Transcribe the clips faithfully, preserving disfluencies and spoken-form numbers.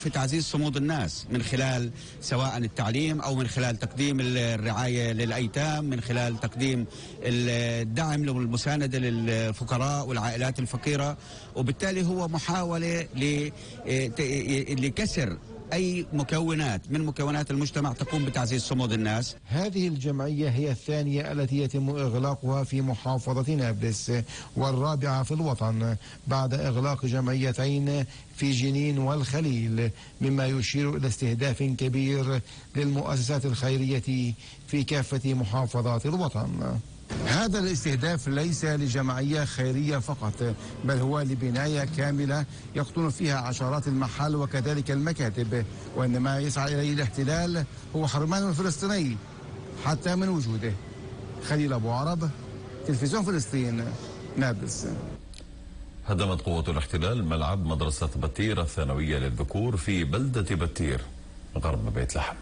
في تعزيز صمود الناس من خلال سواء التعليم أو من خلال تقديم الرعاية للأيتام، من خلال تقديم الدعم والمساندة للفقراء والعائلات الفقيرة، وبالتالي هو محاولة لكسر أي مكونات من مكونات المجتمع تقوم بتعزيز صمود الناس. هذه الجمعية هي الثانية التي يتم إغلاقها في محافظة نابلس والرابعة في الوطن بعد إغلاق جمعيتين في جنين والخليل، مما يشير إلى استهداف كبير للمؤسسات الخيرية في كافة محافظات الوطن. هذا الاستهداف ليس لجمعية خيرية فقط، بل هو لبناية كاملة يقطن فيها عشرات المحال وكذلك المكاتب، وإنما يسعى إليه الاحتلال هو حرمان الفلسطيني حتى من وجوده. خليل أبو عرب، تلفزيون فلسطين، نابلس. هدمت قوة الاحتلال ملعب مدرسة بتير الثانوية للذكور في بلدة بتير غرب بيت لحم.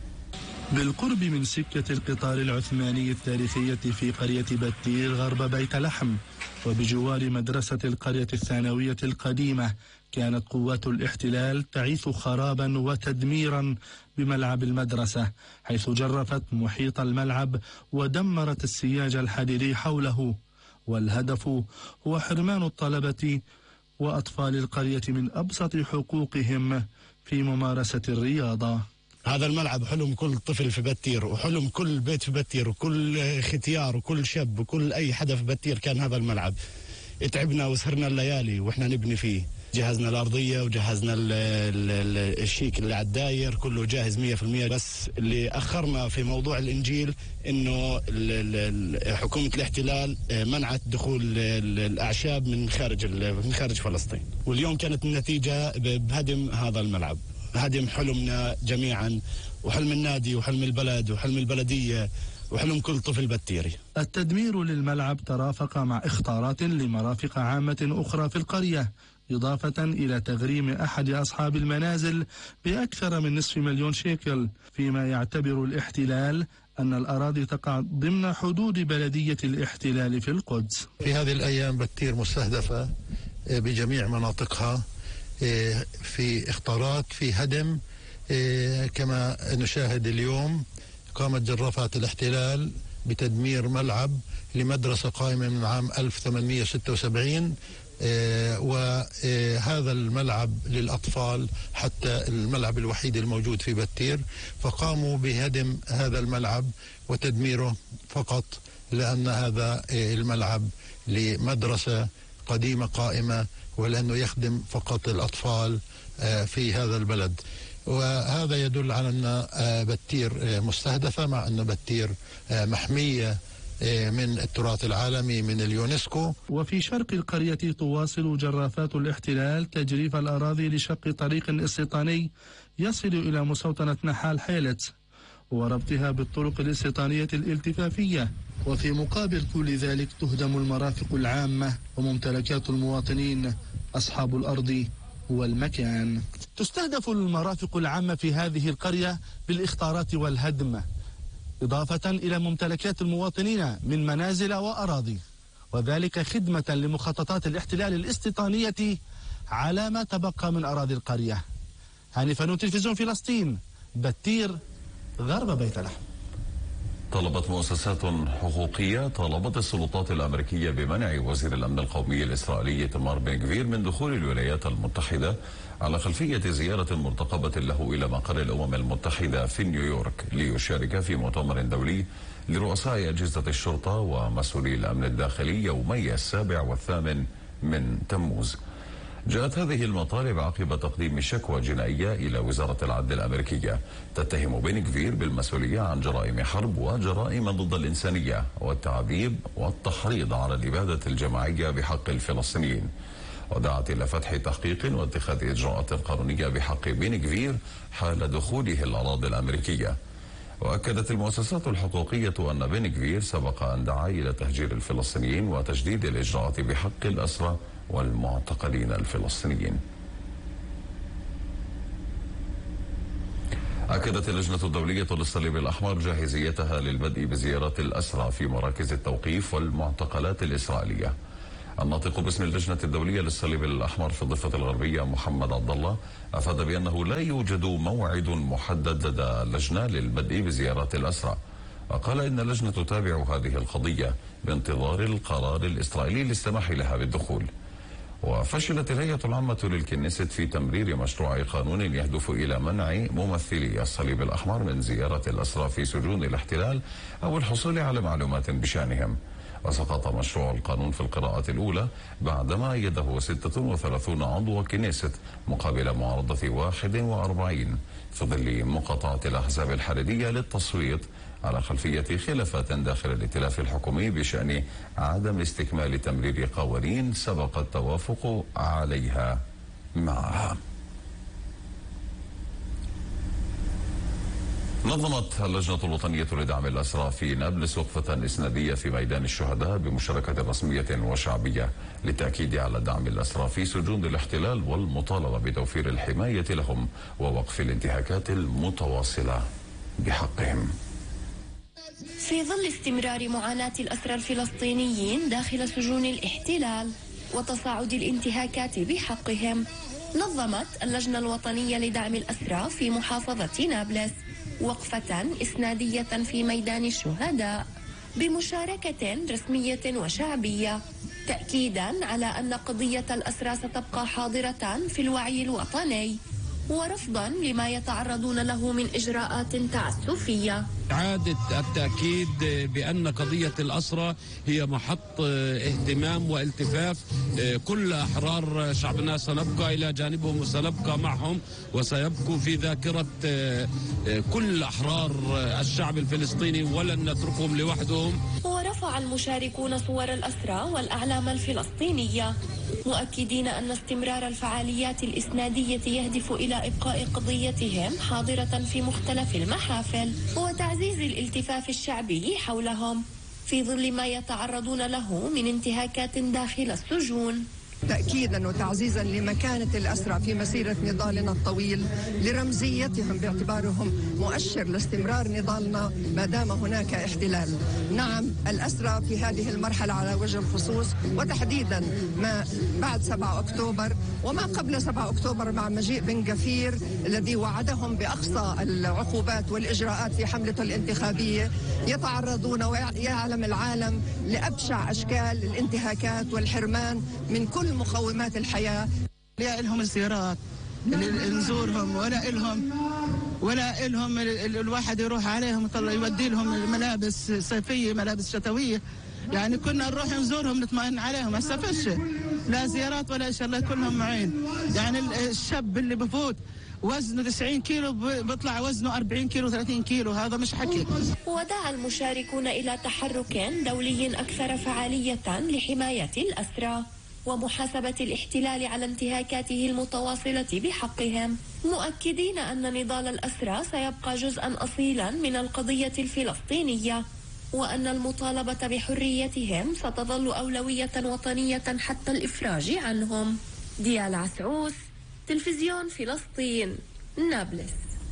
بالقرب من سكة القطار العثماني التاريخية في قرية بتير غرب بيت لحم وبجوار مدرسة القرية الثانوية القديمة، كانت قوات الاحتلال تعيث خرابا وتدميرا بملعب المدرسة، حيث جرفت محيط الملعب ودمرت السياج الحديدي حوله، والهدف هو حرمان الطلبة وأطفال القرية من أبسط حقوقهم في ممارسة الرياضة. هذا الملعب حلم كل طفل في بتير، وحلم كل بيت في بتير، وكل ختيار وكل شاب وكل أي حدا في بتير كان هذا الملعب. اتعبنا وسهرنا الليالي وإحنا نبني فيه، جهزنا الأرضية وجهزنا ال ال الشيك اللي على الداير كله جاهز مية في المية. بس اللي أخرنا في موضوع الإنجيل إنه حكومة الاحتلال منعت دخول الأعشاب من خارج من خارج فلسطين، واليوم كانت النتيجة بهدم هذا الملعب، هدم حلمنا جميعا، وحلم النادي وحلم البلد وحلم البلدية وحلم كل طفل بتيري. التدمير للملعب ترافق مع إخطارات لمرافق عامة أخرى في القرية، إضافة إلى تغريم أحد أصحاب المنازل بأكثر من نصف مليون شيكل، فيما يعتبر الاحتلال أن الأراضي تقع ضمن حدود بلدية الاحتلال في القدس. في هذه الأيام بتير مستهدفة بجميع مناطقها في إخطارات، في هدم، كما نشاهد اليوم قامت جرافات الاحتلال بتدمير ملعب لمدرسة قائمة من عام ألف وثمانمئة وستة وسبعين، وهذا الملعب للأطفال حتى الملعب الوحيد الموجود في بتير، فقاموا بهدم هذا الملعب وتدميره فقط لأن هذا الملعب لمدرسة قديمة قائمة ولأنه يخدم فقط الأطفال في هذا البلد. وهذا يدل على أن بتير مستهدفة، مع أن بتير محمية من التراث العالمي من اليونسكو. وفي شرق القرية تواصل جرافات الاحتلال تجريف الأراضي لشق طريق استيطاني يصل إلى مستوطنة نحال حيلت وربطها بالطرق الاستيطانية الالتفافية، وفي مقابل كل ذلك تهدم المرافق العامة وممتلكات المواطنين أصحاب الأرض والمكان. تستهدف المرافق العامة في هذه القرية بالإخطارات والهدم، إضافة إلى ممتلكات المواطنين من منازل وأراضي، وذلك خدمة لمخططات الاحتلال الاستيطانية على ما تبقى من أراضي القرية. هاني فنون، تلفزيون فلسطين، بتير غرب بيت لحم. طلبت مؤسسات حقوقية طالبت السلطات الأمريكية بمنع وزير الأمن القومي الإسرائيلي إيتمار بن غفير من دخول الولايات المتحدة على خلفية زيارة مرتقبة له إلى مقر الأمم المتحدة في نيويورك ليشارك في مؤتمر دولي لرؤساء أجهزة الشرطة ومسؤولي الأمن الداخلي يومي السابع والثامن من تموز. جاءت هذه المطالب عقب تقديم شكوى جنائية إلى وزارة العدل الأمريكية تتهم بن غفير بالمسؤولية عن جرائم حرب وجرائم ضد الإنسانية والتعذيب والتحريض على الإبادة الجماعية بحق الفلسطينيين، ودعت إلى فتح تحقيق واتخاذ إجراءات قانونية بحق بن غفير حال دخوله الأراضي الأمريكية. وأكدت المؤسسات الحقوقية أن بن غفير سبق أن دعا إلى تهجير الفلسطينيين وتجديد الإجراءات بحق الأسرى والمعتقلين الفلسطينيين. أكدت اللجنة الدولية للصليب الأحمر جاهزيتها للبدء بزيارة الأسرى في مراكز التوقيف والمعتقلات الإسرائيلية. الناطق باسم اللجنة الدولية للصليب الأحمر في الضفة الغربية محمد عبد الله أفاد بأنه لا يوجد موعد محدد لدى اللجنة للبدء بزيارات الأسرى، وقال إن اللجنة تتابع هذه القضية بانتظار القرار الإسرائيلي للسماح لها بالدخول. وفشلت الهيئة العامة للكنيست في تمرير مشروع قانون يهدف إلى منع ممثلي الصليب الأحمر من زيارة الأسرى في سجون الاحتلال أو الحصول على معلومات بشأنهم. وسقط مشروع القانون في القراءة الأولى بعدما أيده ستة وثلاثين عضو كنيست مقابل معارضة واحد وأربعين في ظل مقاطعة الأحزاب الحريدية للتصويت على خلفية خلافات داخل الائتلاف الحكومي بشأن عدم استكمال تمرير قوانين سبق التوافق عليها معها. نظمت اللجنة الوطنية لدعم الأسرى في نابلس وقفة إسنادية في ميدان الشهداء بمشاركة رسمية وشعبية للتأكيد على دعم الأسرى في سجون الاحتلال والمطالبة بتوفير الحماية لهم ووقف الانتهاكات المتواصلة بحقهم. في ظل استمرار معاناة الأسرى الفلسطينيين داخل سجون الاحتلال وتصاعد الانتهاكات بحقهم، نظمت اللجنة الوطنية لدعم الأسرى في محافظة نابلس وقفة إسنادية في ميدان الشهداء بمشاركة رسمية وشعبية، تأكيدا على أن قضية الأسرى ستبقى حاضرة في الوعي الوطني ورفضا لما يتعرضون له من إجراءات تعسفية. إعادة التأكيد بأن قضية الأسرى هي محط اهتمام والتفاف كل أحرار شعبنا، سنبقى إلى جانبهم وسنبقى معهم وسيبقوا في ذاكرة كل أحرار الشعب الفلسطيني ولن نتركهم لوحدهم. ورفع المشاركون صور الأسرى والأعلام الفلسطينية مؤكدين أن استمرار الفعاليات الإسنادية يهدف إلى إبقاء قضيتهم حاضرة في مختلف المحافل وتعزيز الالتفاف الشعبي حولهم في ظل ما يتعرضون له من انتهاكات داخل السجون. تأكيدا وتعزيزا لمكانة الأسرى في مسيرة نضالنا الطويل، لرمزيتهم باعتبارهم مؤشر لاستمرار نضالنا ما دام هناك احتلال. نعم، الأسرى في هذه المرحلة على وجه الخصوص وتحديدا ما بعد سبعة أكتوبر وما قبل سبعة أكتوبر مع مجيء بن غفير الذي وعدهم بأقصى العقوبات والإجراءات في حملته الانتخابية، يتعرضون ويعلم العالم لأبشع أشكال الانتهاكات والحرمان من كل مقومات الحياة. لا لهم الزيارات نزورهم ولا إلهم ولا إلهم الواحد يروح عليهم يودي لهم الملابس صيفية ملابس شتوية، يعني كنا نروح نزورهم نطمئن عليهم. هسه فش لا زيارات ولا إن شاء الله كلهم معين. يعني الشاب اللي بفوت وزنه تسعين كيلو بيطلع وزنه أربعين كيلو ثلاثين كيلو، هذا مش حكي. ودعا المشاركون إلى تحرك دولي أكثر فعالية لحماية الأسرى ومحاسبة الاحتلال على انتهاكاته المتواصلة بحقهم، مؤكدين أن نضال الأسرى سيبقى جزءا أصيلا من القضية الفلسطينية وأن المطالبة بحريتهم ستظل أولوية وطنية حتى الإفراج عنهم. ديال عسعوس، تلفزيون فلسطين، نابلس.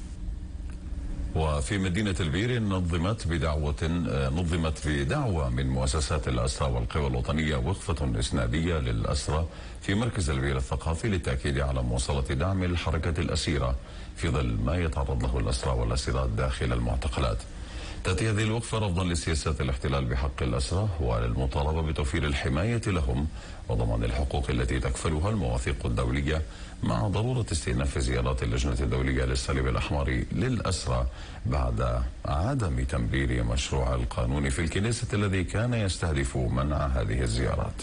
وفي مدينة البير نظمت بدعوة نظمت بدعوة من مؤسسات الأسرى والقوى الوطنية وقفة إسنادية للأسرى في مركز البير الثقافي للتأكيد على مواصلة دعم الحركة الأسيرة في ظل ما يتعرض له الأسرى والأسيرات داخل المعتقلات. تأتي هذه الوقفة رفضا لسياسات الاحتلال بحق الأسرى وللمطالبة بتوفير الحماية لهم وضمان الحقوق التي تكفلها المواثيق الدولية، مع ضرورة استئناف زيارات اللجنة الدولية للصليب الأحمر للأسرى بعد عدم تمرير مشروع القانون في الكنيسة الذي كان يستهدف منع هذه الزيارات.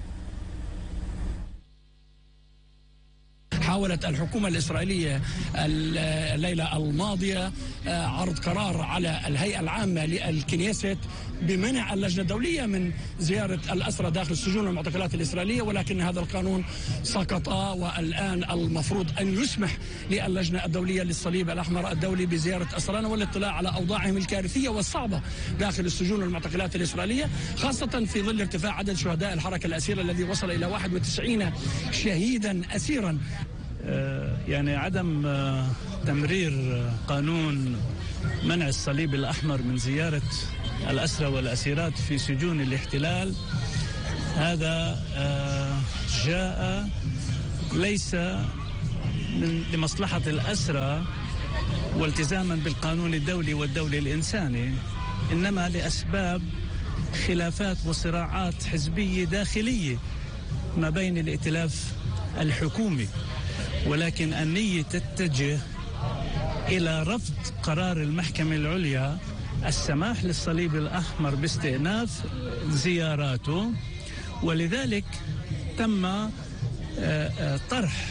حاولت الحكومة الإسرائيلية الليلة الماضية عرض قرار على الهيئة العامة للكنيست بمنع اللجنة الدولية من زيارة الأسرى داخل السجون والمعتقلات الإسرائيلية، ولكن هذا القانون سقط، والآن المفروض أن يسمح للجنة الدولية للصليب الأحمر الدولي بزيارة أسرانا والاطلاع على أوضاعهم الكارثية والصعبة داخل السجون والمعتقلات الإسرائيلية، خاصة في ظل ارتفاع عدد شهداء الحركة الأسيرة الذي وصل إلى واحد وتسعين شهيدا أسيرا. يعني عدم تمرير قانون منع الصليب الأحمر من زيارة الأسرى والأسيرات في سجون الاحتلال هذا جاء ليس لمصلحة الأسرى والتزاما بالقانون الدولي والدولي الإنساني، إنما لأسباب خلافات وصراعات حزبية داخلية ما بين الائتلاف الحكومي، ولكن النية تتجه إلى رفض قرار المحكمة العليا السماح للصليب الأحمر باستئناف زياراته، ولذلك تم طرح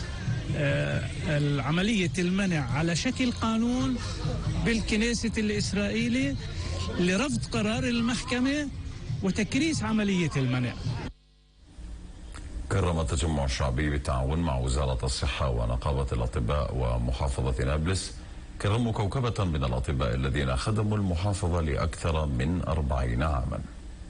عملية المنع على شكل قانون بالكنيسة الإسرائيلي لرفض قرار المحكمة وتكريس عملية المنع. كرم التجمع الشعبي بالتعاون مع وزارة الصحة ونقابة الأطباء ومحافظة نابلس كرموا كوكبة من الأطباء الذين خدموا المحافظة لأكثر من أربعين عاما،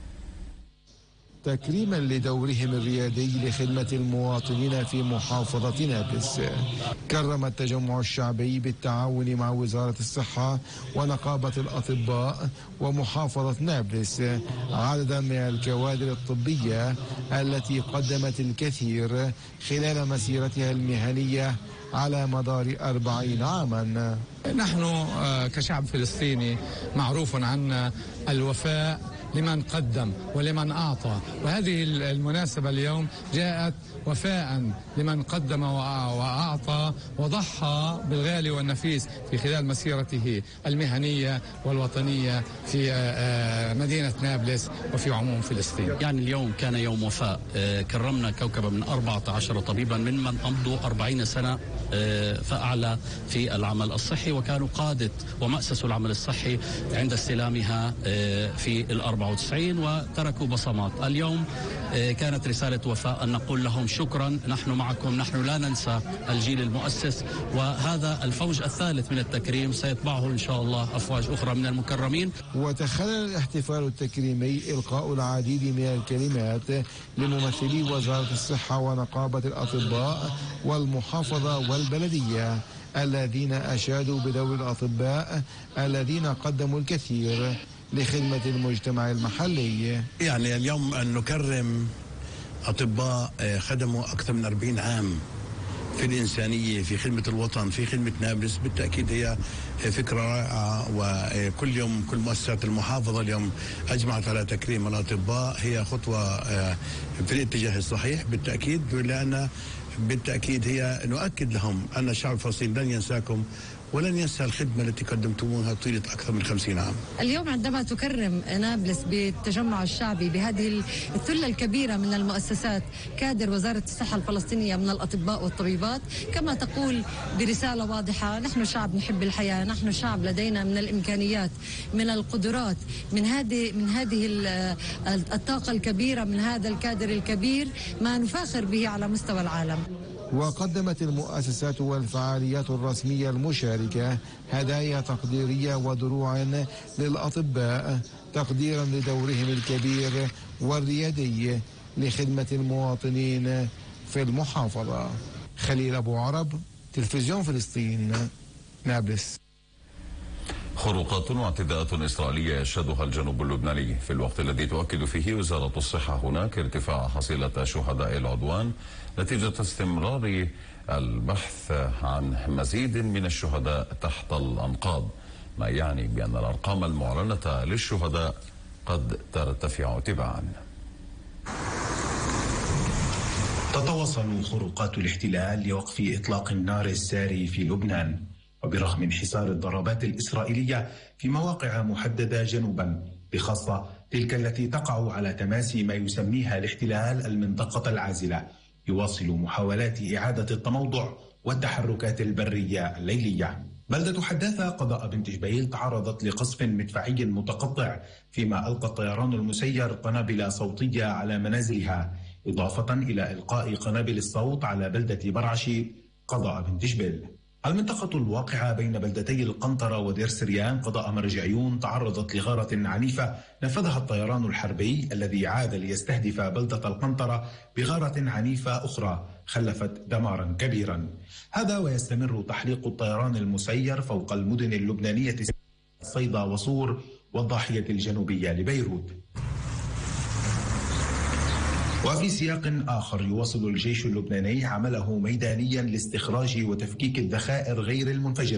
تكريما لدورهم الريادي لخدمة المواطنين في محافظة نابلس. كرم التجمع الشعبي بالتعاون مع وزارة الصحة ونقابة الأطباء ومحافظة نابلس عددا من الكوادر الطبية التي قدمت الكثير خلال مسيرتها المهنية على مدار أربعين عاما. نحن كشعب فلسطيني معروف عنا الوفاء لمن قدم ولمن أعطى، وهذه المناسبة اليوم جاءت وفاء لمن قدم وأعطى وضحى بالغالي والنفيس في خلال مسيرته المهنية والوطنية في مدينة نابلس وفي عموم فلسطين. يعني اليوم كان يوم وفاء، كرمنا كوكبة من أربعة عشر طبيبا ممن أمضوا أربعين سنة فأعلى في العمل الصحي، وكانوا قادة ومأسسوا العمل الصحي عند استلامها في الأربعة وتسعين وتركوا بصمات. اليوم كانت رسالة وفاء أن نقول لهم شكرا، نحن معكم، نحن لا ننسى الجيل المؤسس، وهذا الفوج الثالث من التكريم سيتبعه إن شاء الله أفواج أخرى من المكرمين. وتخلل الاحتفال التكريمي إلقاء العديد من الكلمات لممثلي وزارة الصحة ونقابة الأطباء والمحافظة والبلدية الذين أشادوا بدور الأطباء الذين قدموا الكثير لخدمة المجتمع المحلي. يعني اليوم أن نكرم أطباء خدموا أكثر من أربعين عام في الإنسانية، في خدمة الوطن، في خدمة نابلس، بالتأكيد هي فكرة رائعة، وكل يوم كل مؤسسات المحافظة اليوم أجمعت على تكريم الأطباء، هي خطوة في الاتجاه الصحيح بالتأكيد، لأن بالتأكيد هي نؤكد لهم أن الشعب الفلسطيني لن ينساكم ولن ينسى الخدمة التي قدمتموها طيلة أكثر من خمسين عام. اليوم عندما تكرم نابلس بالتجمع الشعبي بهذه الثلة الكبيرة من المؤسسات كادر وزارة الصحة الفلسطينية من الأطباء والطبيبات، كما تقول برسالة واضحة: نحن شعب نحب الحياة، نحن شعب لدينا من الإمكانيات، من القدرات، من هذه من هذه الطاقة الكبيرة، من هذا الكادر الكبير ما نفاخر به على مستوى العالم. وقدمت المؤسسات والفعاليات الرسمية المشاركة هدايا تقديرية ودروع للأطباء تقديرا لدورهم الكبير والريادي لخدمة المواطنين في المحافظة. خليل أبو عرب، تلفزيون فلسطين، نابلس. خروقات واعتداءات إسرائيلية يشهدها الجنوب اللبناني في الوقت الذي تؤكد فيه وزارة الصحة هناك ارتفاع حصيلة شهداء العدوان نتيجة استمرار البحث عن مزيد من الشهداء تحت الأنقاض، ما يعني بأن الأرقام المعلنة للشهداء قد ترتفع تباعا. تتواصل خروقات الاحتلال لوقف إطلاق النار الساري في لبنان، وبرغم انحسار الضربات الإسرائيلية في مواقع محددة جنوبا، بخاصة تلك التي تقع على تماسي ما يسميها الاحتلال المنطقة العازلة، يواصل محاولات إعادة التموضع والتحركات البرية الليلية. بلدة حداثة قضاء بنت جبيل تعرضت لقصف مدفعي متقطع، فيما ألقى الطيران المسير قنابل صوتية على منازلها، إضافة إلى إلقاء قنابل الصوت على بلدة برعشي قضاء بنت جبيل. المنطقة الواقعة بين بلدتي القنطرة ودير سريان قضاء مرج عيون تعرضت لغارة عنيفة نفذها الطيران الحربي الذي عاد ليستهدف بلدة القنطرة بغارة عنيفة أخرى خلفت دمارا كبيرا. هذا ويستمر تحليق الطيران المسير فوق المدن اللبنانية صيدا وصور والضاحية الجنوبية لبيروت. وفي سياق آخر يواصل الجيش اللبناني عمله ميدانيا لاستخراج وتفكيك الذخائر غير المنفجرة